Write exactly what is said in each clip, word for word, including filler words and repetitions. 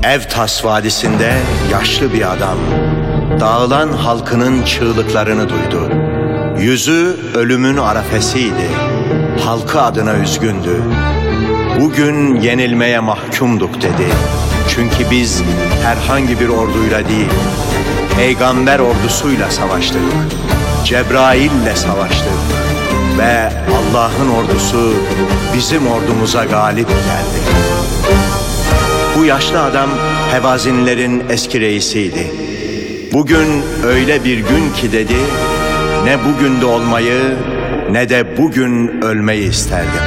Evtas Vadisi'nde yaşlı bir adam dağılan halkının çığlıklarını duydu. Yüzü ölümün arefesiydi. Halkı adına üzgündü. Bugün yenilmeye mahkumduk dedi. Çünkü biz herhangi bir orduyla değil, peygamber ordusuyla savaştık. Cebrail'le savaştık. Ve Allah'ın ordusu bizim ordumuza galip geldi. Bu yaşlı adam Hevazinlerin eski reisiydi. Bugün öyle bir gün ki dedi, ne bugün de olmayı ne de bugün ölmeyi isterdim.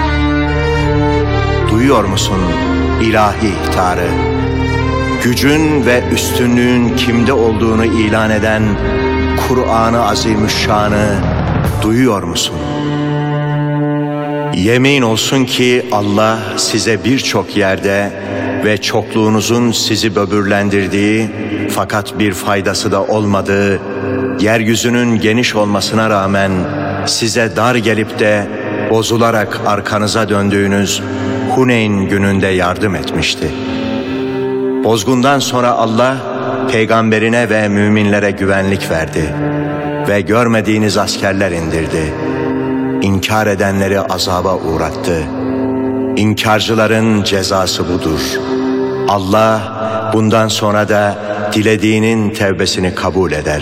Duyuyor musun ilahi ihtarı? Gücün ve üstünlüğün kimde olduğunu ilan eden Kur'an-ı Azimüşşan'ı duyuyor musun? Yemin olsun ki Allah size birçok yerde ve çokluğunuzun sizi böbürlendirdiği fakat bir faydası da olmadığı, yeryüzünün geniş olmasına rağmen size dar gelip de bozularak arkanıza döndüğünüz Huneyn gününde yardım etmişti. Bozgundan sonra Allah peygamberine ve müminlere güvenlik verdi ve görmediğiniz askerler indirdi. İnkar edenleri azaba uğrattı. İnkarcıların cezası budur. Allah bundan sonra da dilediğinin tevbesini kabul eder.